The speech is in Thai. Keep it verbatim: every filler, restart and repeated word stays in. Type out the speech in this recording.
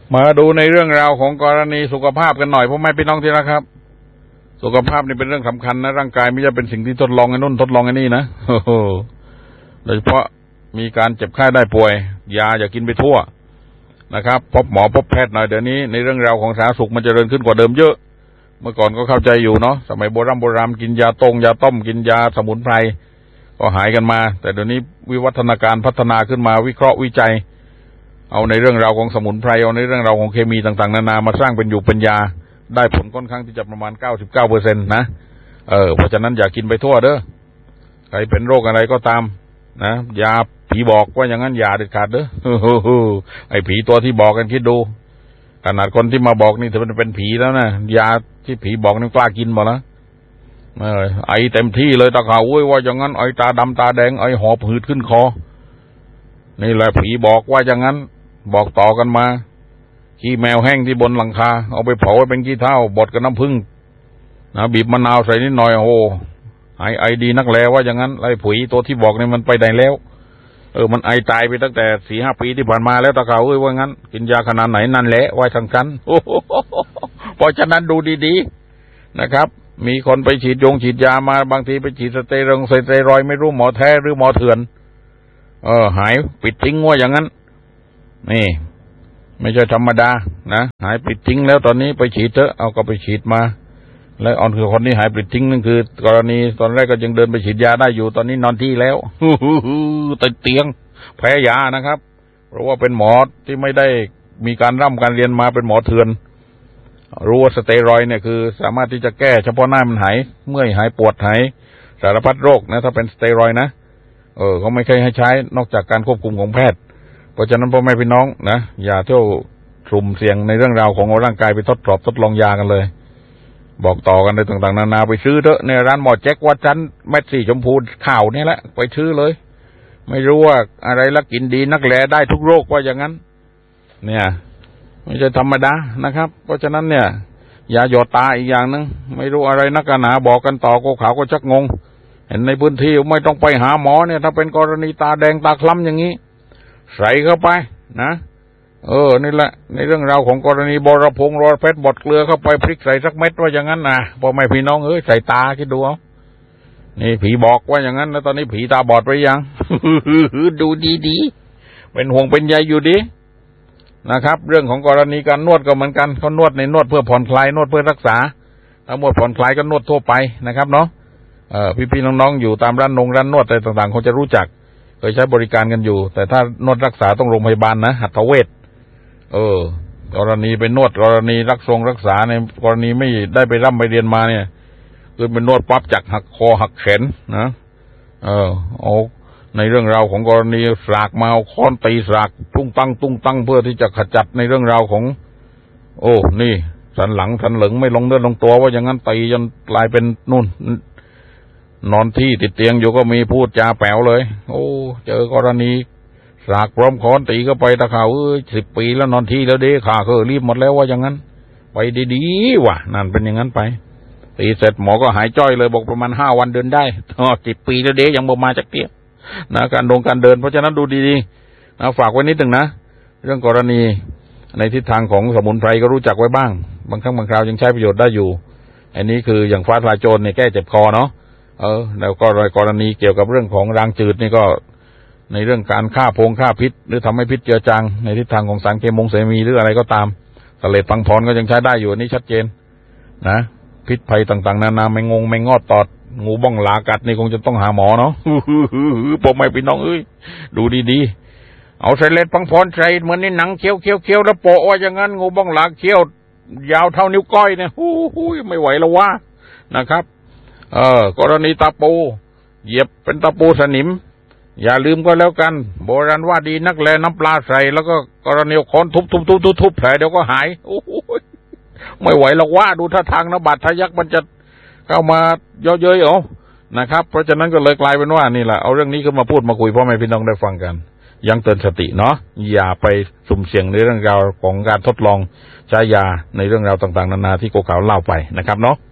มาดูในเรื่องราวของกรณีสุขภาพกันหน่อยพ่อแม่พี่น้องที่รักครับสุขภาพนี่เป็นเรื่องสำคัญนะร่างกายไม่ใช่เป็นสิ่งที่ทดลองไอ้นู่นทดลองไอ้นี่นะโดยเฉพาะมีการเจ็บไข้ได้ป่วยยาอย่ากินไปทั่วนะครับพบหมอพบแพทย์หน่อยเดี๋ยวนี้ในเรื่องราวของสาธารณสุขมันจะเจริญขึ้นกว่าเดิมเยอะเมื่อก่อนก็เข้าใจอยู่เนาะสมัยโบราณโบราณกินยาต้งยาต้มกินยาสมุนไพรก็หายกันมาแต่เดี๋ยวนี้วิวัฒนาการพัฒนาขึ้นมาวิเคราะห์วิจัยเอาในเรื่องราวของสมุนไพรเอาในเรื่องราวของเคมีต่างๆนานามาสร้างเป็นอยู่เป็นยาได้ผลค่อนข้างที่จะประมาณ เก้าสิบเก้าเปอร์เซ็นต์ นะเออเพราะฉะนั้นอย่ากินไปทั่วเด้อใครเป็นโรคอะไรก็ตามนะยาผีบอกว่าอย่างนั้นอย่าเด็ดขาดเด้อไอ้ผีตัวที่บอกกันคิดดูขนาดคนที่มาบอกนี่ถือว่าเป็นผีแล้วนะยาที่ผีบอกนี่กล้ากินหมดแล้วเออไอเต็มที่เลยตาขาวอุ้ยว่าอย่างนั้นไอตาดำตาแดงไอหอบหืดขึ้นคอนี่แหละผีบอกว่าอย่างนั้นบอกต่อกันมาขี้แมวแห้งที่บนหลังคาเอาไปเผาเป็นขี้เถ้าบดกับน้ำผึ้งนะบีบมะนาวใส่นิดหน่อยโอ้ไอไอดีนักแลว่าอย่างนั้นไอผุยตัวที่บอกนี่มันไปไหนแล้วเออมันไอตายไปตั้งแต่สี่ห้าปีที่ผ่านมาแล้วตาขาวเอ้ยว่างั้นกินยาขนาดไหนนั่นแหละไว้ทางกันเพราะฉะนั้นดูดีๆนะครับมีคนไปฉีดยงฉีดยามาบางทีไปฉีดสเตียรอยด์สเตียรอยด์ไม่รู้หมอแท้หรือหมอเถื่อนเออหายปิดทิ้งว่าอย่างนั้นนี่ไม่ใช่ธรรมดานะหายปิดทิ้งแล้วตอนนี้ไปฉีดเถอะเอาก็ไปฉีดมาแล้วออนคือคนนี้หายปิดทิ้งนั่นคือกรณีตอนแรกก็ยังเดินไปฉีดยาได้อยู่ตอนนี้นอนที่แล้วติดเตียงแพ้ยานะครับเพราะว่าเป็นหมอที่ไม่ได้มีการร่ำการเรียนมาเป็นหมอเถื่อนรู้ว่าสเตียรอยด์เนี่ยคือสามารถที่จะแก้เฉพาะหน้ามันหายเมื่อยหายปวดหายสารพัดโรคนะถ้าเป็นสเตียรอยด์นะเออเขาไม่เคยให้ใช้นอกจากการควบคุมของแพทย์เพราะฉะนั้นพ่อแม่พี่น้องนะอย่าเที่ยวสุ่มเสี่ยงในเรื่องราวของเอาร่างกายไปทดสอบทดลองยากันเลยบอกต่อกันในต่างๆนานาไปซื้อเถอะในร้านหมอแจ็ควัดชั้นแมสสีชมพูข่าวนี่แหละไปซื้อเลยไม่รู้ว่าอะไรละกินดีนักแลได้ทุกโรคว่าอย่างนั้นเนี่ยไม่ใช่ธรรมดานะครับเพราะฉะนั้นเนี่ยอย่าหยอดตาอีกอย่างนึงไม่รู้อะไรนักหนาบอกกันต่อก็ขาวก็ชักงงเห็นในพื้นที่ไม่ต้องไปหาหมอเนี่ยถ้าเป็นกรณีตาแดงตาคล้ำอย่างนี้ใส่เข้าไปนะเออนี่แหละในเรื่องราวของกรณีบรพงษ์รอเพชรบดเกลือเข้าไปพริกใส่สักเม็ดว่าอย่างนั้นนะพอไม่พี่น้องเอ้ยใส่ตาคิดดูเอานี่ผีบอกว่าอย่างนั้นแล้วตอนนี้ผีตาบอดไปยัง ดูดีๆเป็นห่วงเป็นใยอยู่ดีนะครับเรื่องของกรณีการนวดก็เหมือนกันเขานวดในนวดเพื่อผ่อนคลายนวดเพื่อรักษาถ้านวดผ่อนคลายก็นวดทั่วไปนะครับเนาะเออพี่ๆน้องๆอยู่ตามร้านนงร้านนวดอะไรต่างๆคงจะรู้จักเคยใช้บริการกันอยู่แต่ถ้านวดรักษาต้องโรงพยาบาลนะหัตถเวชเออกรณีเป็นนวดกรณีรักทรงรักษาในกรณีไม่ได้ไปร่ำไปเรียนมาเนี่ยคือเป็นนวดปั๊บจักหักคอหักแขนนะเออเอาในเรื่องราวของกรณีสากมาเอาค้อนตีสากตุ้งตั้งตุ้งตั้งเพื่อที่จะขจัดในเรื่องราวของโอ้นี่สันหลังสันเหลิงไม่ลงเนื้อลงตัวว่าอย่างนั้นตีจนกลายเป็นนู่นนอนที่ติดเตียงอยู่ก็มีพูดจาแป๋วเลยโอ้เจอกรณีสากพร้อมค้อนตีก็ไปตะข่าวเอ้ยสิบปีแล้วนอนที่แล้วเด้ขาเคอรีบหมดแล้วว่าอย่างนั้นไปดีๆว่ะนั่นเป็นอย่างนั้นไปตีเสร็จหมอก็หายจ้อยเลยบอกประมาณห้าวันเดินได้อ๋อสิบปีแล้วเด้ยังบ่มาจากเตี้ยนะการดงการเดินเพราะฉะนั้นดูดีๆนะฝากไว้นิดหนึ่งนะเรื่องกรณีในทิศทางของสมุนไพรก็รู้จักไว้บ้างบางครั้งบางคราวยังใช้ประโยชน์ได้อยู่อันนี้คืออย่างฟ้าทลายโจรเนี่ยแก้เจ็บคอเนาะเออแล้วก็กรณีเกี่ยวกับเรื่องของรางจืดนี่ก็ในเรื่องการฆ่าพงฆ่าพิษหรือทำให้พิษเจือจางในทิศทางของสารเคมีเคมีหรืออะไรก็ตามสเลดพังพรก็ยังใช้ได้อยู่นี่ชัดเจนนะพิษภัยต่างๆนานาไม่งงไม่งอดตอดงูบ้องหลากัดนี่คงจะต้องหาหมอเนาะผมไม่พี่น้องเอ้ยดูดีๆเอาสเลดพังพรใส่เหมือนในหนังเคี้ยวเคี้ยวเคี้ยวแล้วโปะว่าอย่างนั้นงูบ้องหลาเคี้ยวยาวเท่านิ้วก้อยเนี่ยหู้ไม่ไหวแล้วว่านะครับเออกรณีตะปูเหยียบเป็นตะปูสนิมอย่าลืมก็แล้วกันโบราณว่าดีนักแลน้ำปลาใส่แล้วก็กรณีค้อนทุบทุบทุบทุบทุบแผลเดี๋ยวก็หายโอ้ยไม่ไหวหรอกว่าดูท่าทางนะบาดทะยักมันจะเข้ามาเยอะๆเอานะครับเพราะฉะนั้นก็เลยกลายเป็นว่านี่แหละเอาเรื่องนี้ขึ้นมาพูดมาคุยพ่อแม่พี่น้องได้ฟังกันยังเตือนสติเนาะอย่าไปสุ่มเสี่ยงในเรื่องราวของการทดลองใช้ยาในเรื่องราวต่างๆนานาที่โกขาวเล่าไปนะครับเนาะ